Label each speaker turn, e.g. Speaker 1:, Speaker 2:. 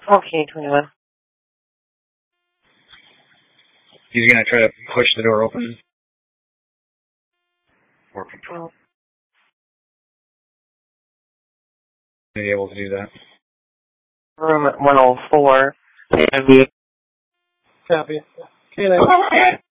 Speaker 1: Okay, 21.
Speaker 2: He's going to try to push the door open. 4 control. Be able to do that.
Speaker 1: Room at 104.
Speaker 3: Copy. Okay,